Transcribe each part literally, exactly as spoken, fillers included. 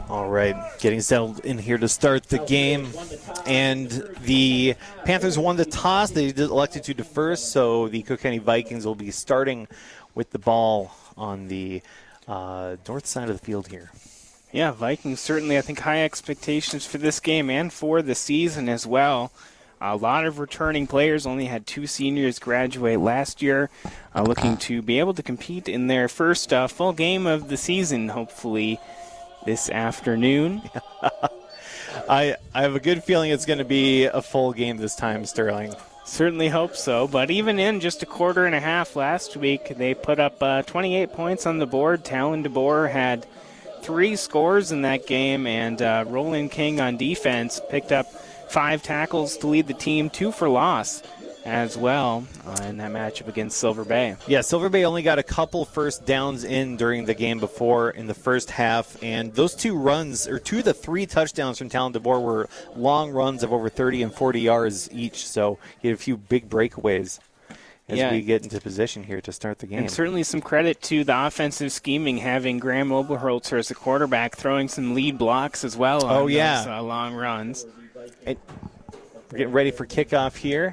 All right, getting settled in here to start the game. And the Panthers won the toss. They elected to defer, so the Cook County Vikings will be starting with the ball on the uh, north side of the field here. Yeah, Vikings certainly, I think, high expectations for this game and for the season as well. A lot of returning players, only had two seniors graduate last year, uh, looking to be able to compete in their first uh, full game of the season, hopefully this afternoon. I I have a good feeling it's going to be a full game this time, Sterling. Certainly hope so, but even in just a quarter and a half last week, they put up uh, twenty-eight points on the board. Talon DeBoer had three scores in that game, and uh, Roland King on defense picked up five tackles to lead the team, two for loss as well uh, in that matchup against Silver Bay. Yeah, Silver Bay only got a couple first downs in during the game before in the first half, and those two runs, or two of the three touchdowns from Talon DeBoer were long runs of over thirty and forty yards each, so he had a few big breakaways as yeah. we get into position here to start the game. And certainly some credit to the offensive scheming, having Graham Oberholzer as a quarterback, throwing some lead blocks as well on oh, yeah. those uh, long runs. And we're getting ready for kickoff here.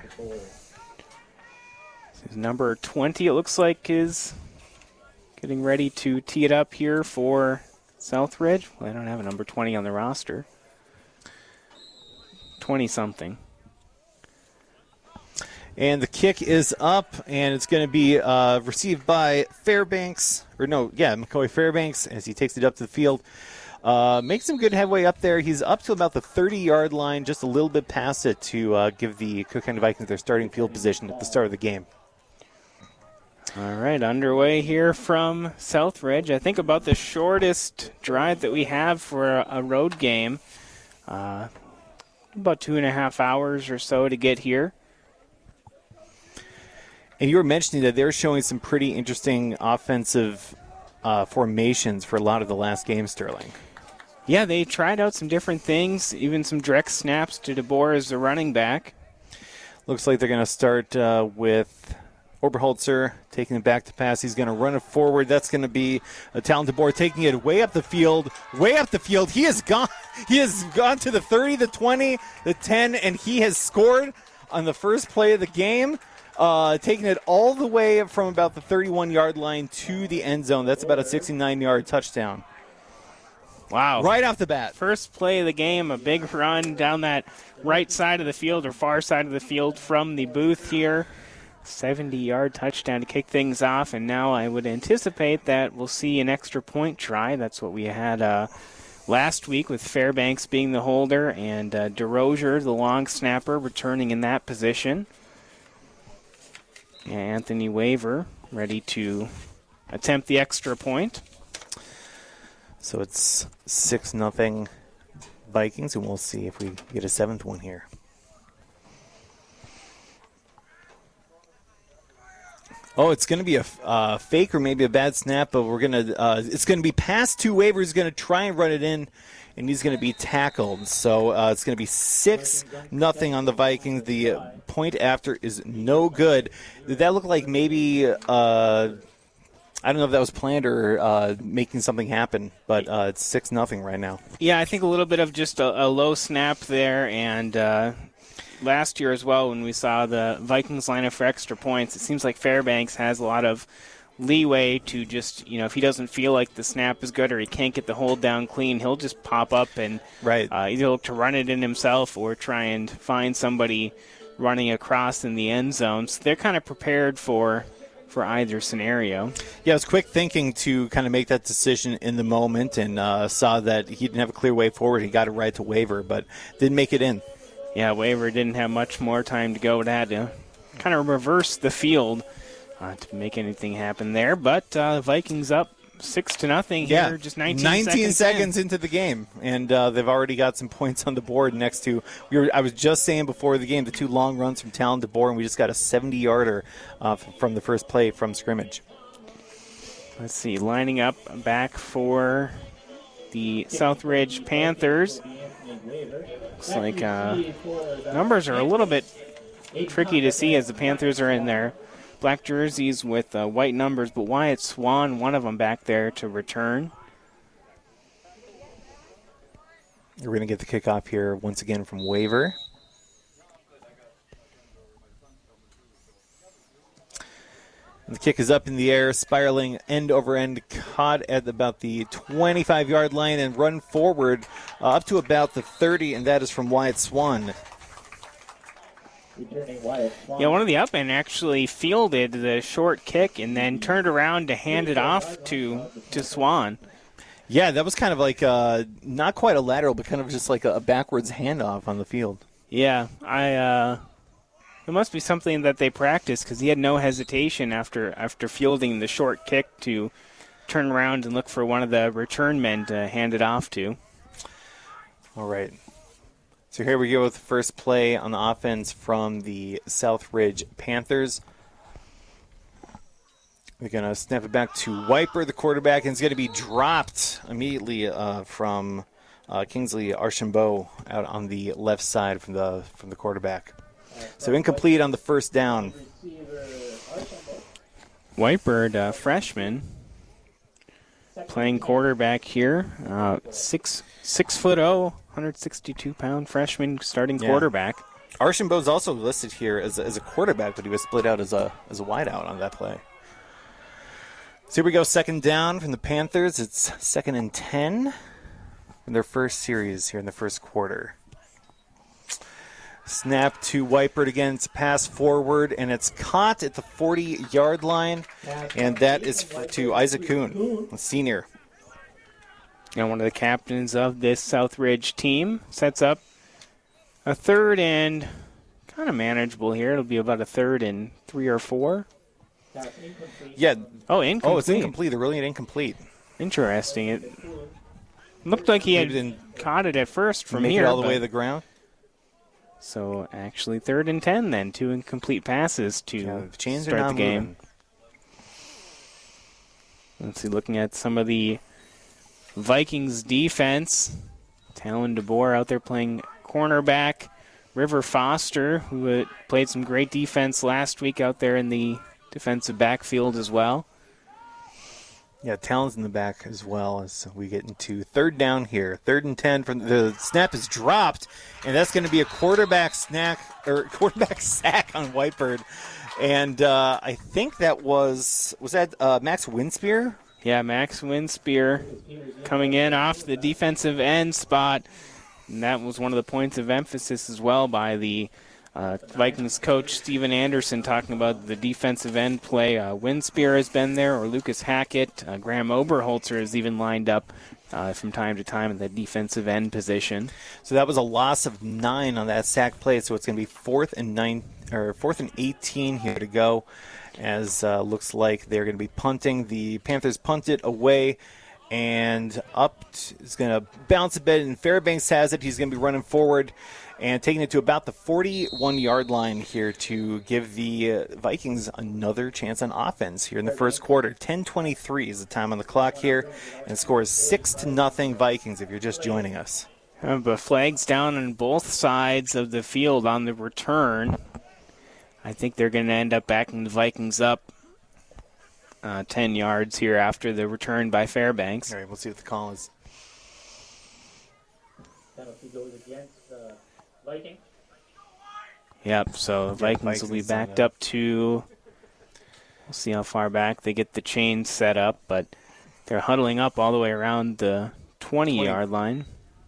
Number twenty, it looks like, is getting ready to tee it up here for Southridge. Well, I don't have a number twenty on the roster. twenty-something. And the kick is up, and it's going to be uh, received by Fairbanks. Or no, yeah, McCoy Fairbanks as he takes it up to the field. Uh, makes some good headway up there. He's up to about the thirty-yard line, just a little bit past it to uh, give the Cook County Vikings their starting field position at the start of the game. All right, underway here from Southridge. I think about the shortest drive that we have for a, a road game. Uh, about two and a half hours or so to get here. And you were mentioning that they're showing some pretty interesting offensive uh, formations for a lot of the last game, Sterling. Yeah, they tried out some different things, even some direct snaps to DeBoer as the running back. Looks like they're going to start uh, with Oberholzer taking it back to pass. He's going to run it forward. That's going to be a Talon DeBoer taking it way up the field, way up the field. He has gone. He has gone to the thirty, the twenty, the ten, and he has scored on the first play of the game. Uh, taking it all the way from about the thirty-one-yard line to the end zone. That's about a sixty-nine-yard touchdown. Wow. Right off the bat. First play of the game, a big run down that right side of the field or far side of the field from the booth here. seventy-yard touchdown to kick things off, and now I would anticipate that we'll see an extra point try. That's what we had uh, last week with Fairbanks being the holder and uh, DeRozier, the long snapper, returning in that position. Anthony Waver ready to attempt the extra point. So it's six nothing Vikings, and we'll see if we get a seventh one here. Oh, it's going to be a uh, fake or maybe a bad snap, but we're going to. Uh, it's going to be past two Waver. He's going to try and run it in, and he's going to be tackled. So uh, it's going to be six nothing on the Vikings. The uh, point after is no good. Did that look like maybe? Uh, I don't know if that was planned or uh, making something happen, but uh, it's six nothing right now. Yeah, I think a little bit of just a, a low snap there, and uh, last year as well when we saw the Vikings line up for extra points, it seems like Fairbanks has a lot of leeway to just, you know, if he doesn't feel like the snap is good or he can't get the hold down clean, he'll just pop up and right. uh, either look to run it in himself or try and find somebody running across in the end zone. So they're kind of prepared for for either scenario. Yeah, it was quick thinking to kind of make that decision in the moment, and uh, saw that he didn't have a clear way forward. He got it right to Waver, but didn't make it in. Yeah, Waver didn't have much more time to go. It had to kind of reverse the field uh, to make anything happen there. But uh, Vikings up six to nothing here. Yeah, just nineteen, nineteen seconds, seconds in. into the game, and uh, they've already got some points on the board next to. We were, I was just saying before the game, the two long runs from Talon DeBoer, and we just got a seventy-yarder uh, from the first play from scrimmage. Let's see, lining up back for the Southridge Panthers. Looks like uh, numbers are a little bit tricky to see as the Panthers are in there. Black jerseys with uh, white numbers, but Wyatt Swan, one of them back there to return. We're going to get the kickoff here once again from Waver. And the kick is up in the air, spiraling end over end, caught at about the twenty-five-yard line and run forward uh, up to about the thirty, and that is from Wyatt Swan. Yeah, one of the upend actually fielded the short kick and then turned around to hand it off to to Swan. Yeah, that was kind of like uh, not quite a lateral, but kind of just like a, a backwards handoff on the field. Yeah, I. Uh, it must be something that they practiced because he had no hesitation after after fielding the short kick to turn around and look for one of the return men to hand it off to. All right. So here we go with the first play on the offense from the Southridge Panthers. We're going to snap it back to Wiper, the quarterback, and it's going to be dropped immediately uh, from uh, Kingsley Archambault out on the left side from the from the quarterback. So incomplete on the first down. Whitebird, uh, freshman, playing quarterback here. Uh, six six foot oh, one hundred sixty-two pound freshman starting Yeah. quarterback. Archambault's also listed here as a, as a quarterback, but he was split out as a as a wideout on that play. So here we go, second down from the Panthers. It's second and ten in their first series here in the first quarter. Snap to Whitebird again. It's a pass forward, and it's caught at the forty-yard line, and that is to Isaac Kuhn, a senior. And one of the captains of this Southridge team sets up a third and kind of manageable here. It'll be about a third and three or four. Yeah. Oh, incomplete. Oh, it's incomplete. They're really incomplete. Interesting. It looked like he had Maybe didn't caught it at first from make here. it all the but- way to the ground. So actually third and ten then. Two incomplete passes to Yeah, the chains are start not the game. moving. Let's see, looking at some of the Vikings defense. Talon DeBoer out there playing cornerback. River Foster, who uh, played some great defense last week out there in the defensive backfield as well. Yeah, Talon's in the back as well as we get into third down here. Third and ten from the snap is dropped, and that's going to be a quarterback snack or quarterback sack on Whitebird. And uh, I think that was was that uh, Max Winspear? Yeah, Max Winspear coming in off the defensive end spot. And that was one of the points of emphasis as well by the uh, Vikings coach Steven Anderson, talking about the defensive end play. Uh, Winspear has been there, or Lucas Hackett. Uh, Graham Oberholzer has even lined up uh, from time to time in the defensive end position. So that was a loss of nine on that sack play. So it's going to be fourth and nine or fourth and eighteen here to go. As uh, looks like they're going to be punting. The Panthers punt it away. And up t- is going to bounce a bit, and Fairbanks has it. He's going to be running forward and taking it to about the forty-one-yard line here to give the uh, Vikings another chance on offense here in the first quarter. ten twenty-three is the time on the clock here, and the score is six to nothing Vikings if you're just joining us. Uh, but flags down on both sides of the field on the return. I think they're going to end up backing the Vikings up uh, ten yards here after the return by Fairbanks. All right, we'll see what the call is. Penalty goes against uh, Vikings. Yep, so the Vikings will be Vikings on backed that. up to, we'll see how far back they get the chains set up, but they're huddling up all the way around the twenty-yard line.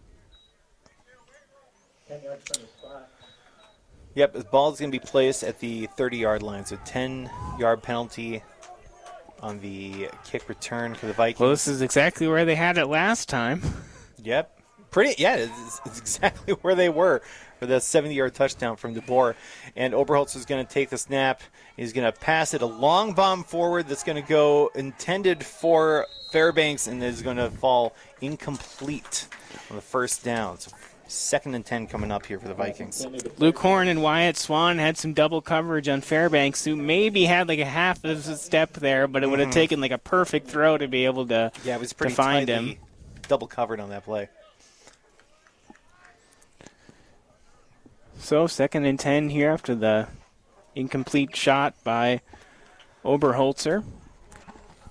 Ten yards from the spot. Yep, the ball is going to be placed at the thirty-yard line, so ten-yard penalty on the kick return for the Vikings. Well, this is exactly where they had it last time. Yep. Pretty, yeah, it's, it's exactly where they were for the seventy-yard touchdown from DeBoer. And Oberholtz is going to take the snap. He's going to pass it a long bomb forward that's going to go intended for Fairbanks and is going to fall incomplete on the first down. So second and ten coming up here for the Vikings. Luke Horn and Wyatt Swan had some double coverage on Fairbanks, who maybe had like a half of a step there, but it would have taken like a perfect throw to be able to, Yeah, it was to pretty find tightly him. double covered on that play. So second and ten here after the incomplete shot by Oberholzer.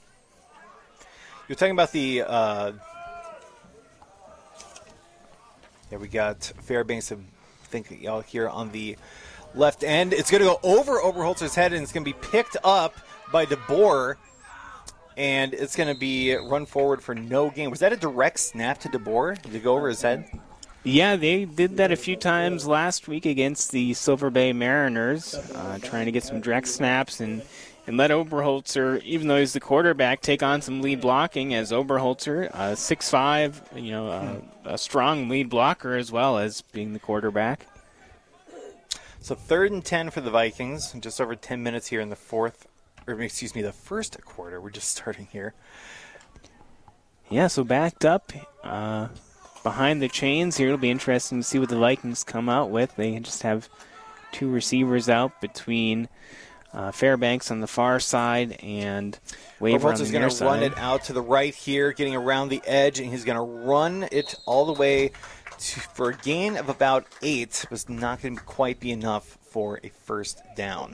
You're talking about the uh, Yeah, we got Fairbanks, I think, out here on the left end. It's going to go over Oberholzer's head, and it's going to be picked up by DeBoer, and it's going to be run forward for no gain. Was that a direct snap to DeBoer? Did it go over his head? Yeah, they did that a few times last week against the Silver Bay Mariners, uh, trying to get some direct snaps and, and let Oberholzer, even though he's the quarterback, take on some lead blocking as Oberholzer, uh, six five, you know, uh, a strong lead blocker as well as being the quarterback. So third and ten for the Vikings, just over ten minutes here in the fourth, or excuse me, the first quarter. We're just starting here. Yeah, so backed up uh, behind the chains here. It'll be interesting to see what the Vikings come out with. They just have two receivers out between uh, Fairbanks on the far side and Waver on the near side. Oberholzer's going to run it out to the right here, getting around the edge, and he's going to run it all the way to, for a gain of about eight. Was not going to quite be enough for a first down.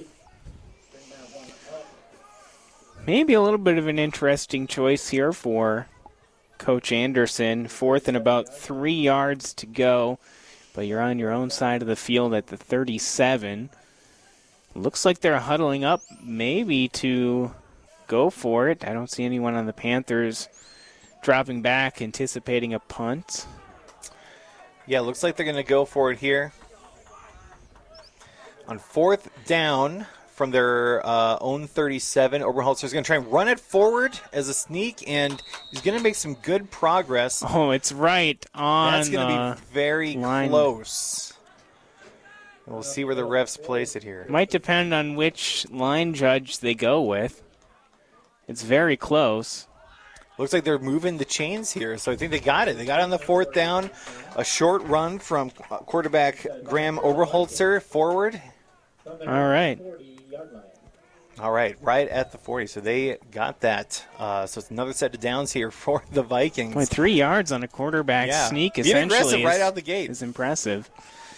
Maybe a little bit of an interesting choice here for Coach Anderson. Fourth and about three yards to go, but you're on your own side of the field at the thirty-seven. Looks like they're huddling up maybe to go for it. I don't see anyone on the Panthers dropping back, anticipating a punt. Yeah, looks like they're going to go for it here. On fourth down from their uh, own thirty-seven, Oberholzer's going to try and run it forward as a sneak, and he's going to make some good progress. Oh, it's right on. That's going to uh, be very line. close. We'll see where the refs place it here. Might depend on which line judge they go with. It's very close. Looks like they're moving the chains here, so I think they got it. They got it on the fourth down. A short run from quarterback Graham Oberholzer forward. All right. All right, right at the forty. So they got that. Uh, so it's another set of downs here for the Vikings. Boy, three yards on a quarterback yeah. sneak Being essentially aggressive is, right out the gate. is impressive.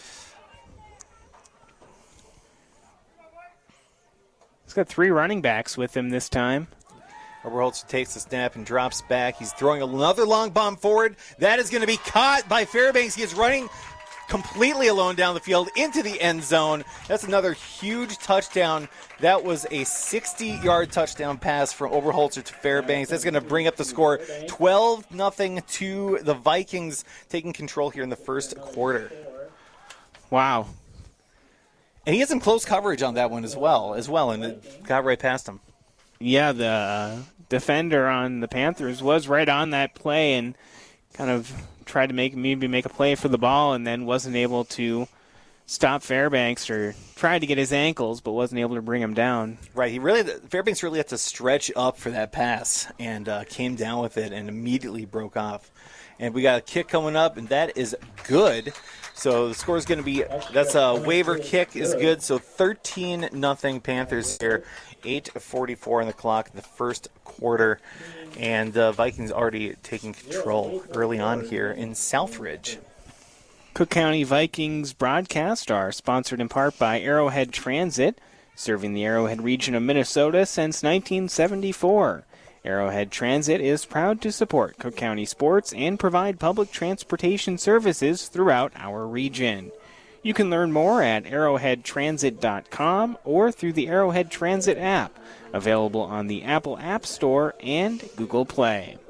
He's got three running backs with him this time. Oberholzer takes the snap and drops back. He's throwing another long bomb forward. That is going to be caught by Fairbanks. He is running completely alone down the field into the end zone. That's another huge touchdown. That was a sixty-yard touchdown pass from Oberholzer to Fairbanks. That's going to bring up the score twelve nothing to the Vikings, taking control here in the first quarter. Wow. And he had some close coverage on that one as well, as well, and it got right past him. Yeah, the uh, defender on the Panthers was right on that play and kind of tried to make maybe make a play for the ball and then wasn't able to stop Fairbanks, or tried to get his ankles but wasn't able to bring him down. Right, he really Fairbanks really had to stretch up for that pass and uh, came down with it and immediately broke off. And we got a kick coming up, and that is good. So the score is going to be, that's a waiver kick is good. So thirteen nothing Panthers here. eight forty-four on the clock in the first quarter. And the uh, Vikings already taking control early on here in Southridge. Cook County Vikings broadcast are sponsored in part by Arrowhead Transit, serving the Arrowhead region of Minnesota since nineteen seventy-four. Arrowhead Transit is proud to support Cook County sports and provide public transportation services throughout our region. You can learn more at arrowhead transit dot com or through the Arrowhead Transit app, available on the Apple App Store and Google Play.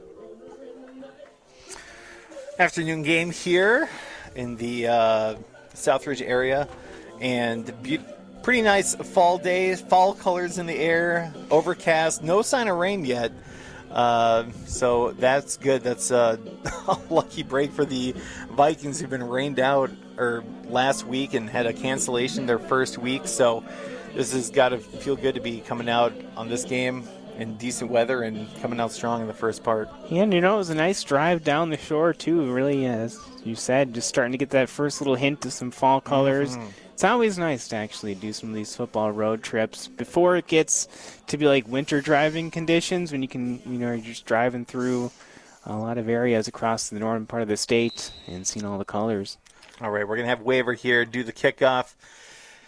Afternoon game here in the uh, Southridge area, and be- pretty nice fall day, fall colors in the air, overcast, no sign of rain yet. Uh, so that's good. That's uh, a lucky break for the Vikings, who've been rained out or last week and had a cancellation their first week. So this has got to feel good to be coming out on this game in decent weather and coming out strong in the first part. Yeah, and you know, it was a nice drive down the shore, too. Really, as you said, just starting to get that first little hint of some fall colors. Mm-hmm. It's always nice to actually do some of these football road trips before it gets to be like winter driving conditions, when you can, you know, you're just driving through a lot of areas across the northern part of the state and seeing all the colors. All right, we're going to have Waver here do the kickoff.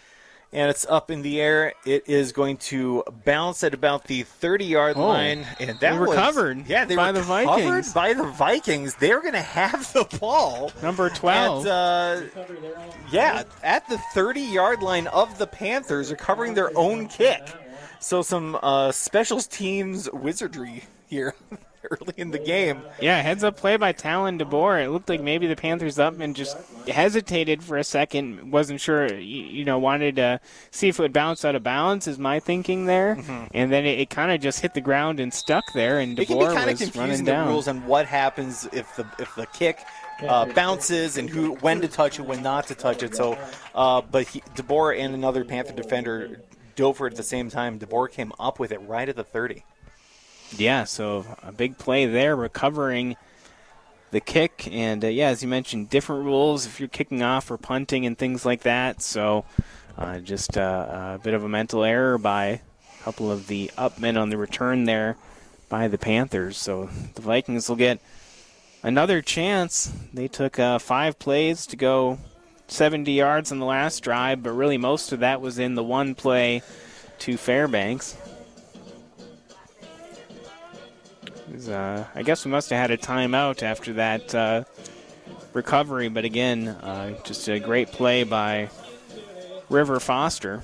And it's up in the air. It is going to bounce at about the thirty-yard Oh, line. And that they was recovered yeah, they by the recovered Vikings. by the Vikings. They're going to have the ball. Number twelve. At, uh, yeah, at the thirty-yard line of the Panthers, recovering their own kick. So some uh, special teams wizardry here early in the game. Yeah, heads up play by Talon DeBoer. It looked like maybe the Panthers up and just hesitated for a second. Wasn't sure, you, you know, wanted to see if it would bounce out of bounds is my thinking there. Mm-hmm. And then it, it kind of just hit the ground and stuck there, and It can be DeBoer kind of was running confusing, the down. rules on what happens if the if the kick uh, bounces and who when to touch it, when not to touch it. So, uh, but he, DeBoer and another Panther defender dove for it at the same time. DeBoer came up with it right at the thirty. Yeah, so a big play there, recovering the kick. And, uh, yeah, as you mentioned, different rules if you're kicking off or punting and things like that. So uh, just uh, a bit of a mental error by a couple of the up men on the return there by the Panthers. So the Vikings will get another chance. They took uh, five plays to go seventy yards on the last drive, but really most of that was in the one play to Fairbanks. Uh, I guess we must have had a timeout after that uh, recovery, but again, uh, just a great play by River Foster.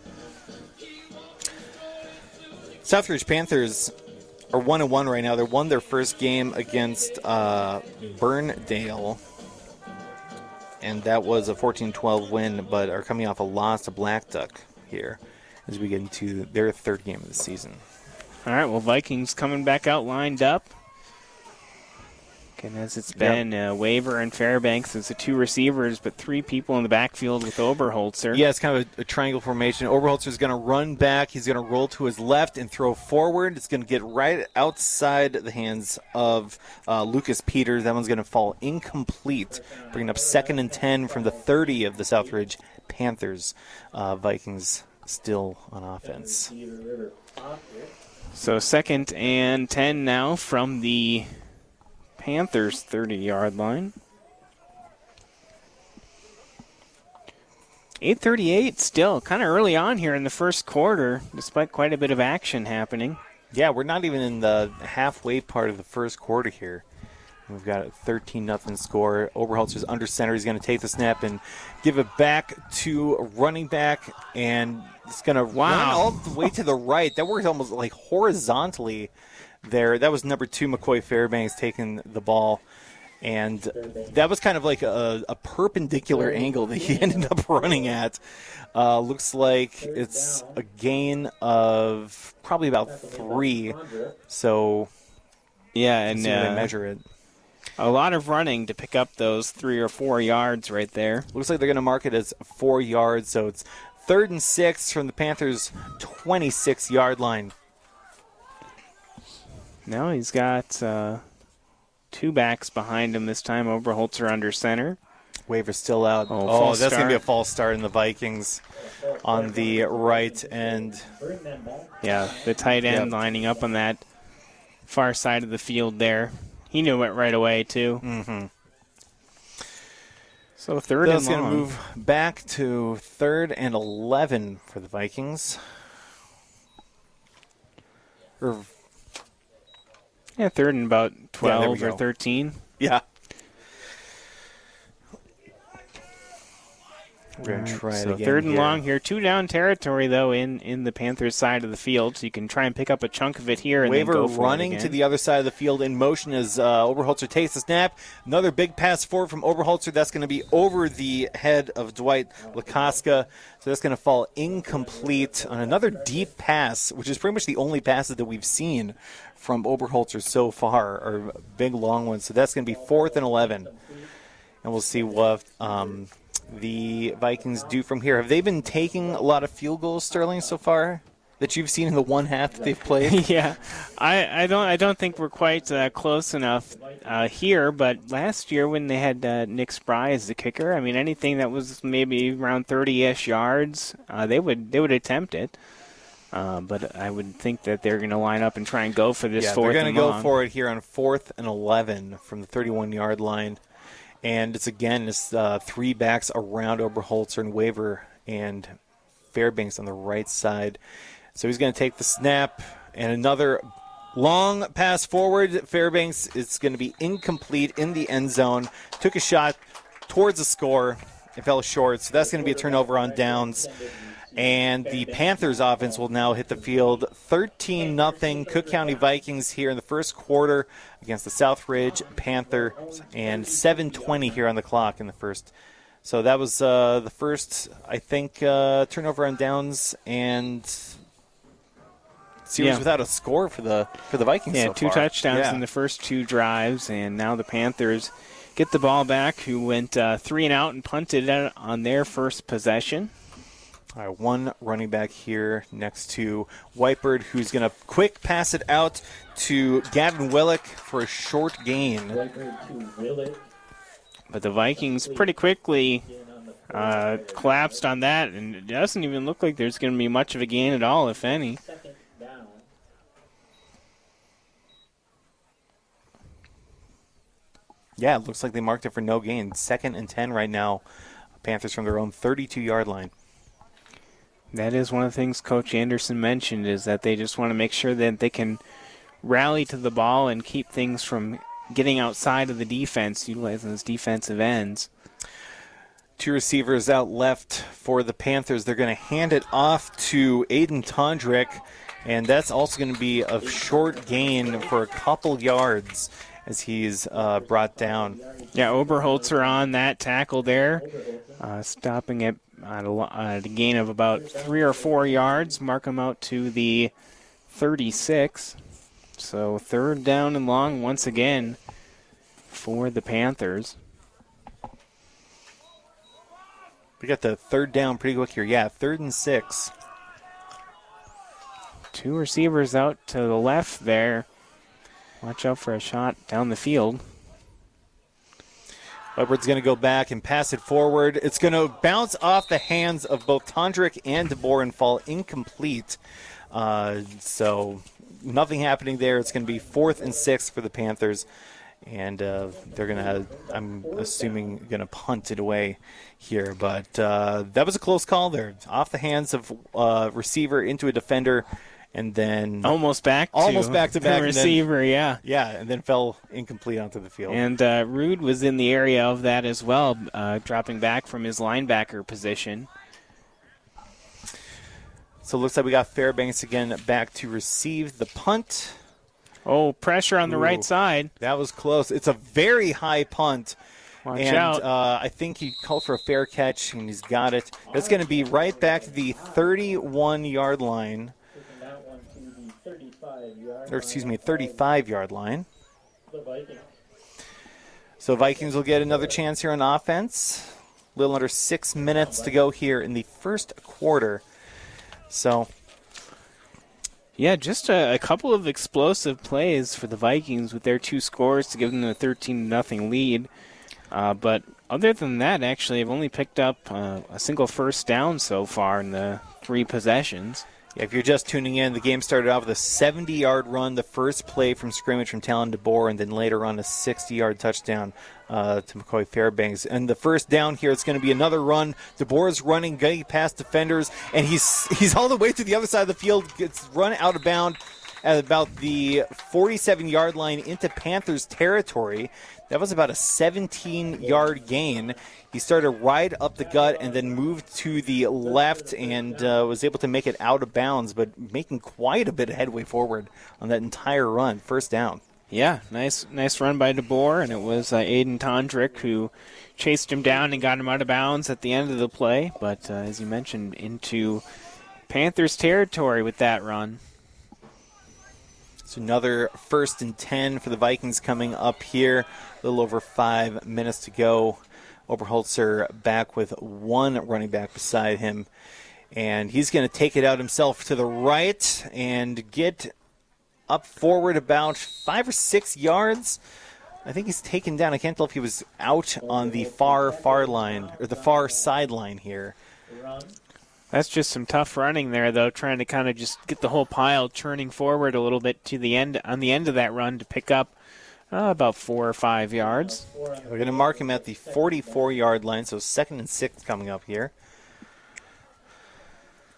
Southridge Panthers are one and one right now. They won their first game against uh, Burndale, and that was a fourteen twelve win, but are coming off a loss to Black Duck here as we get into their third game of the season. All right, well, Vikings coming back out lined up. And as it's been, yep. uh, Waver and Fairbanks as the two receivers, but three people in the backfield with Oberholzer. Yeah, it's kind of a, a triangle formation. Oberholzer's going to run back. He's going to roll to his left and throw forward. It's going to get right outside the hands of uh, Lucas Peters. That one's going to fall incomplete, bringing up second and ten from the thirty of the Southridge Panthers. Uh, Vikings still on offense. So second and ten now from the Panthers' thirty-yard line. eight thirty-eight still, kind of early on here in the first quarter, despite quite a bit of action happening. Yeah, we're not even in the halfway part of the first quarter here. We've got a thirteen nothing score. Oberholzer's under center. He's going to take the snap and give it back to running back, and it's going to wow. run all the way to the right. That worked almost like horizontally there. That was number two, McCoy Fairbanks, taking the ball, and that was kind of like a, a perpendicular angle that he ended up running at. Uh, looks like it's a gain of probably about three. So, yeah, and see when uh, they measure it. A lot of running to pick up those three or four yards right there. Looks like they're going to mark it as four yards, so it's third and six from the Panthers' twenty-six-yard line. Now he's got uh, two backs behind him this time. Oberholzer under center. Waver's still out. Oh, oh that's going to be a false start in the Vikings on the right end. Yeah, the tight end yep. lining up on that far side of the field there. He knew it right away, too. Mm-hmm. So third That's and long. going to move back to third and eleven for the Vikings. Or, yeah, third and about twelve yeah, or thirteen. Yeah. We're going to try so it again. third and here. long here. Two down territory, though, in, in the Panthers' side of the field, so you can try and pick up a chunk of it here and Waver then go for running it again. to the other side of the field in motion as uh, Oberholzer takes the snap. Another big pass forward from Oberholzer. That's going to be over the head of Dwight Lakoska. So that's going to fall incomplete on another deep pass, which is pretty much the only passes that we've seen from Oberholzer so far, are big long ones. So that's going to be fourth and eleven. And we'll see what um, the Vikings do from here. Have they been taking a lot of field goals, Sterling, so far that you've seen in the one half that they've played? yeah, I, I don't I don't think we're quite uh, close enough uh, here. But last year when they had uh, Nick Spry as the kicker, I mean anything that was maybe around thirty-ish yards, uh, they would they would attempt it. Uh, but I would think that they're going to line up and try and go for this yeah, fourth. They're going and to go long. for it here on fourth and eleven from the thirty-one-yard line. And it's, again, it's uh, three backs around Oberholzer and Waver, and Fairbanks on the right side. So he's going to take the snap, and another long pass forward. Fairbanks is going to be incomplete in the end zone. Took a shot towards the score. It fell short, so that's going to be a turnover on downs. And the Panthers offense will now hit the field thirteen nothing. Cook County Vikings here in the first quarter against the Southridge Panthers, and seven twenty here on the clock in the first. So that was uh, the first, I think, uh, turnover on downs and series Yeah. without a score for the for the Vikings. Yeah, so two far. touchdowns Yeah. in the first two drives, and now the Panthers get the ball back, who went uh, three and out and punted it on their first possession. All right, one running back here next to Whitebird, who's going to quick pass it out to Gavin Willick for a short gain. But the Vikings pretty quickly uh, collapsed on that, and it doesn't even look like there's going to be much of a gain at all, if any. Second down. Yeah, it looks like they marked it for no gain. Second and ten right now. Panthers from their own thirty-two-yard line. That is one of the things Coach Anderson mentioned, is that they just want to make sure that they can rally to the ball and keep things from getting outside of the defense, utilizing those defensive ends. Two receivers out left for the Panthers. They're going to hand it off to Aiden Tondrick, and that's also going to be a short gain for a couple yards as he's uh, brought down. Yeah, Oberholzer on that tackle there, uh, stopping it at a, at a gain of about three or four yards. Mark him out to the thirty-six. So third down and long once again for the Panthers. We got the third down pretty quick here. Yeah, third and six. Two receivers out to the left there. Watch out for a shot down the field. Edwards going to go back and pass it forward. It's going to bounce off the hands of both Tondrick and DeBoer and fall incomplete. Uh, so nothing happening there. It's going to be fourth and six for the Panthers. And uh, they're going to, I'm assuming, going to punt it away here. But uh, that was a close call there. Off the hands of uh, receiver into a defender. And then almost back to almost back to back the receiver, then, yeah. Yeah, and then fell incomplete onto the field. And uh, Rude was in the area of that as well, uh, dropping back from his linebacker position. So it looks like we got Fairbanks again back to receive the punt. Oh, pressure on the Ooh, right side. That was close. It's a very high punt. Watch and, out. Uh, I think he called for a fair catch, and he's got it. It's going to be right back to the thirty-one-yard line. That one to the thirty-five yard Or, excuse me, thirty-five-yard line. The Vikings. So Vikings will get another chance here on offense. A little under six minutes to go here in the first quarter. So, yeah, just a, a couple of explosive plays for the Vikings with their two scores to give them a thirteen to nothing lead. Uh, but other than that, actually, I've only picked up uh, a single first down so far in the three possessions. yeah, if you're just tuning in, the game started off with a seventy-yard run, the first play from scrimmage from Talon DeBoer, and then later on a sixty-yard touchdown uh, to McCoy Fairbanks. And the first down here, it's going to be another run. DeBoer's running, getting past defenders, and he's he's all the way to the other side of the field, gets run out of bounds at about the forty-seven-yard line into Panthers territory. That was about a seventeen-yard gain. He started right up the gut and then moved to the left and uh, was able to make it out of bounds, but making quite a bit of headway forward on that entire run. First down. Yeah, nice nice run by DeBoer, and it was uh, Aiden Tondrick who chased him down and got him out of bounds at the end of the play. But uh, as you mentioned, into Panthers territory with that run. So another first and ten for the Vikings coming up here. A little over five minutes to go. Oberholzer back with one running back beside him. And he's going to take it out himself to the right and get up forward about five or six yards. I think he's taken down. I can't tell if he was out on the far, far line, or the far sideline here. That's just some tough running there, though, trying to kind of just get the whole pile churning forward a little bit to the end, on the end of that run to pick up uh, about four or five yards. We're going to mark him at the forty-four-yard line, so second and six coming up here.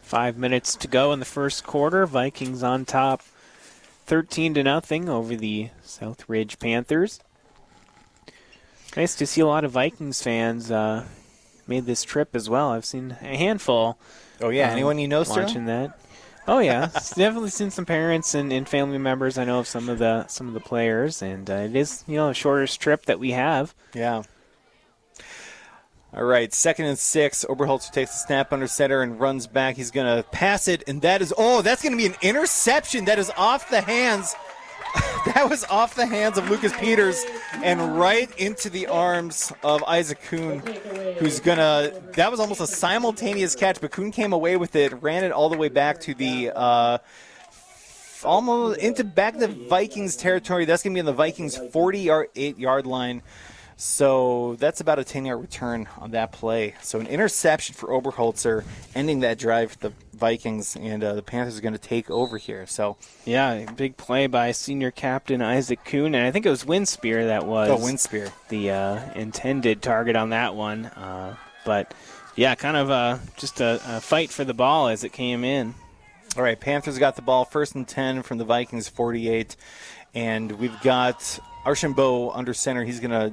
Five minutes to go in the first quarter. Vikings on top, thirteen to nothing over the Southridge Panthers. Nice to see a lot of Vikings fans uh, made this trip as well. I've seen a handful. Oh yeah, um, anyone you know, Sterling? watching that? Oh yeah, definitely seen some parents and, and family members. I know of some of the some of the players, and uh, it is you know the shortest trip that we have. Yeah. All right, second and six. Oberholzer takes the snap under center and runs back. He's going to pass it, and that is, oh, that's going to be an interception. That is off the hands. That was off the hands of Lucas Peters and right into the arms of Isaac Kuhn, who's going to, that was almost a simultaneous catch, but Kuhn came away with it, ran it all the way back to the, uh, almost into back to the Vikings territory. That's going to be in the Vikings forty-eight-yard line. So that's about a ten-yard return on that play. So an interception for Oberholzer, ending that drive for the Vikings, and uh, the Panthers are going to take over here. So yeah, big play by senior captain Isaac Kuhn, and I think it was Winspear that was oh, Winspear. the uh, intended target on that one. Uh, but yeah, kind of uh, just a, a fight for the ball as it came in. All right, Panthers got the ball first and ten from the Vikings forty-eight, and we've got Archambault under center. He's going to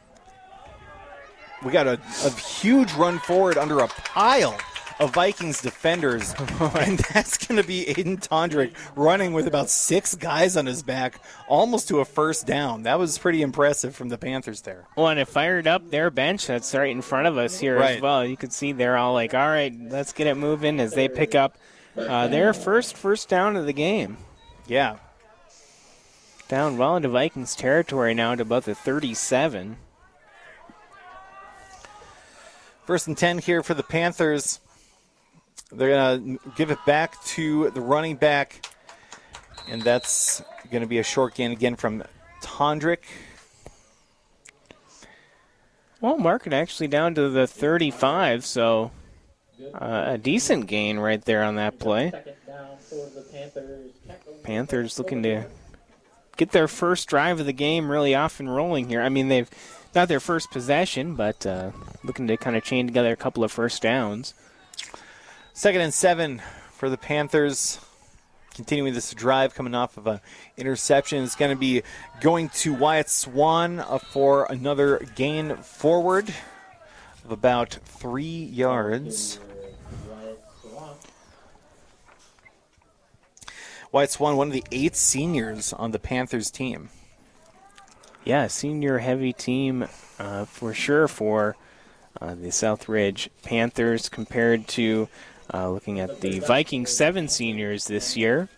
We got a, a huge run forward under a pile of Vikings defenders, and that's going to be Aiden Tondrick running with about six guys on his back, almost to a first down. That was pretty impressive from the Panthers there. Well, and it fired up their bench that's right in front of us here right. as well. You can see they're all like, all right, let's get it moving as they pick up uh, their first first down of the game. Yeah. Down well into Vikings territory now to about the thirty-seven. First and ten here for the Panthers. They're going to give it back to the running back, and that's going to be a short gain again from Tondrick. Well, mark it actually down to the thirty-five, so uh, a decent gain right there on that play. Panthers looking to get their first drive of the game really off and rolling here. I mean, they've not their first possession, but uh, looking to kind of chain together a couple of first downs. Second and seven for the Panthers. Continuing this drive coming off of an interception. It's going to be going to Wyatt Swan for another gain forward of about three yards. Wyatt Swan, one of the eight seniors on the Panthers team. Yeah, senior-heavy team uh, for sure for uh, the Southridge Panthers compared to uh, looking at the Vikings seven seniors this year.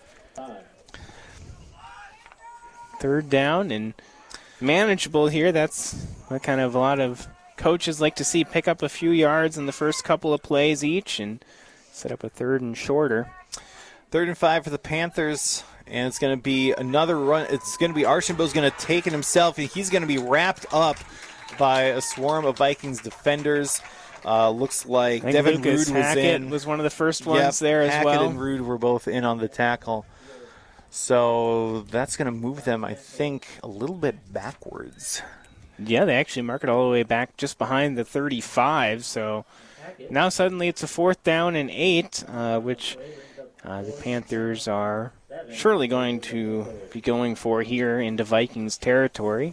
Third down and manageable here. That's what kind of a lot of coaches like to see. Pick up a few yards in the first couple of plays each and set up a third and shorter. Third and five for the Panthers. And it's going to be another run. It's going to be Archambault's going to take it himself. And he's going to be wrapped up by a swarm of Vikings defenders. Uh, looks like Devin Lucas Rude was Hackett in. was one of the first ones yep, there as Hackett well. and Rude were both in on the tackle. So that's going to move them, I think, a little bit backwards. Yeah, they actually mark it all the way back just behind the thirty-five. So now suddenly it's a fourth down and eight, uh, which uh, the Panthers are surely going to be going for here into Vikings territory.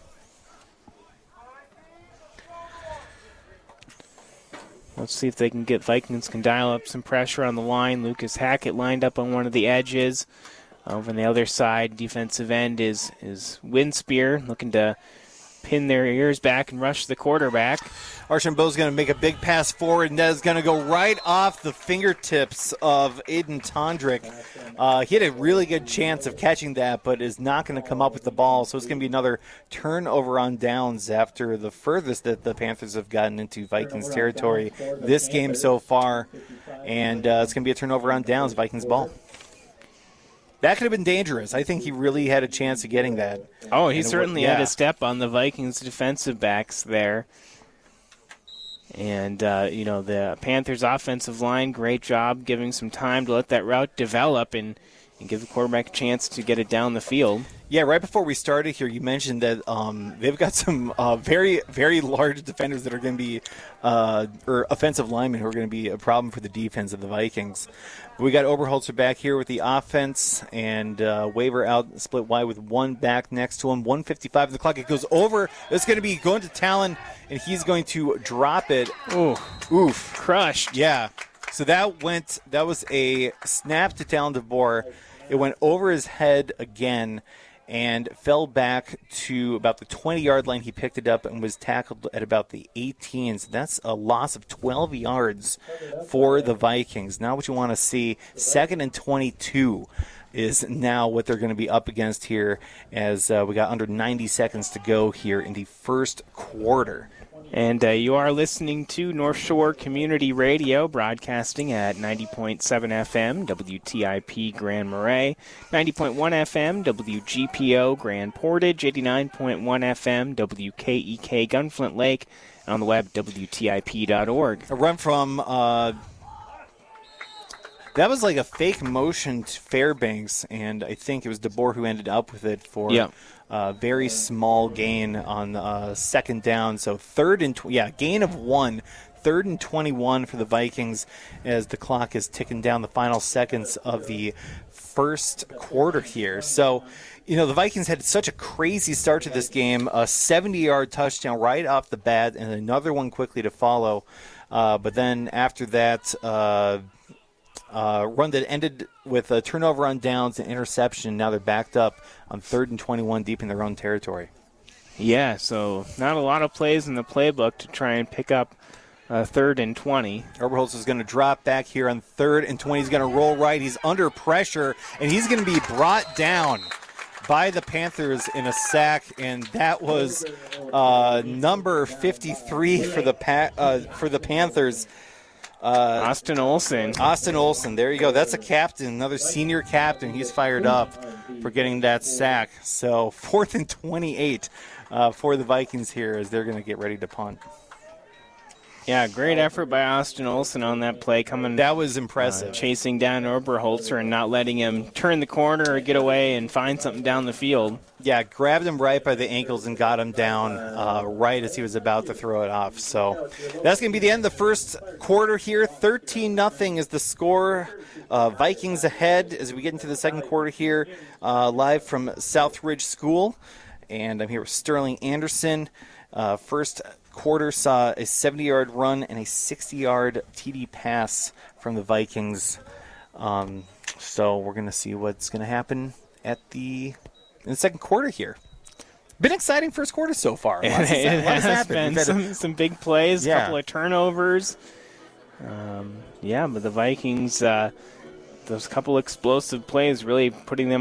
Let's see if they can get Vikings can dial up some pressure on the line. Lucas Hackett lined up on one of the edges. Over on the other side, defensive end is is Winspear looking to pin their ears back and rush the quarterback. Archambault's going to make a big pass forward, and that is going to go right off the fingertips of Aiden Tondrick. Uh, he had a really good chance of catching that, but is not going to come up with the ball. So it's going to be another turnover on downs after the furthest that the Panthers have gotten into Vikings territory this game so far. And uh, it's going to be a turnover on downs, Vikings ball. That could have been dangerous. I think he really had a chance of getting that. Oh, he certainly yeah. had a step on the Vikings defensive backs there. And, uh, you know, the Panthers offensive line, great job giving some time to let that route develop and, and give the quarterback a chance to get it down the field. Yeah, right before we started here, you mentioned that um, they've got some uh, very, very large defenders that are going to be, uh, or offensive linemen who are going to be a problem for the defense of the Vikings. We got Oberholzer back here with the offense, and uh, Waver out split wide with one back next to him. one fifty-five of the clock. It goes over. It's going to be going to Talon, and he's going to drop it. Ooh, Oof. crushed. Yeah. So that went. That was a snap to Talon DeBoer. It went over his head again and fell back to about the twenty-yard line. He picked it up and was tackled at about the eighteen. So that's a loss of twelve yards for the Vikings. Now what you want to see, second and twenty-two is now what they're going to be up against here as uh, we got under ninety seconds to go here in the first quarter. And uh, you are listening to North Shore Community Radio, broadcasting at ninety point seven F M, W T I P Grand Marais, ninety point one F M, W G P O Grand Portage, eighty-nine point one F M, W K E K Gunflint Lake, and on the web, W T I P dot org. A run from, uh, that was like a fake motion to Fairbanks, and I think it was DeBoer who ended up with it for Yep. a very small gain on uh, second down. So third and, tw- yeah, gain of one. Third and twenty-one for the Vikings as the clock is ticking down the final seconds of the first quarter here. So, you know, the Vikings had such a crazy start to this game, a seventy-yard touchdown right off the bat and another one quickly to follow. Uh, but then after that, uh, uh, run that ended with a turnover on downs and interception. Now they're backed up on third and twenty-one deep in their own territory. Yeah, so not a lot of plays in the playbook to try and pick up uh, third and twenty. Oberholz is going to drop back here on third and twenty. He's going to roll right. He's under pressure, and he's going to be brought down by the Panthers in a sack, and that was uh, number fifty-three for the pa- uh, for the Panthers. Uh, Austin Olson. Austin Olson, there you go. That's a captain, another senior captain. He's fired up for getting that sack. So fourth and twenty-eight uh, for the Vikings here as they're going to get ready to punt. Yeah, great effort by Austin Olson on that play, coming. That was impressive. Uh, chasing down Oberholzer and not letting him turn the corner or get away and find something down the field. Yeah, grabbed him right by the ankles and got him down uh, right as he was about to throw it off. So that's going to be the end of the first quarter here. thirteen nothing is the score. Uh, Vikings ahead as we get into the second quarter here, uh, live from Southridge School. And I'm here with Sterling Anderson. Uh, first quarter saw a seventy-yard run and a sixty-yard T D pass from the Vikings. Um, so we're going to see what's going to happen at the in the second quarter here. Been exciting first quarter so far. It, Lots of- it lots has happened. been some, some big plays, a Yeah. couple of turnovers. Um, yeah, but the Vikings, uh, those couple explosive plays really putting them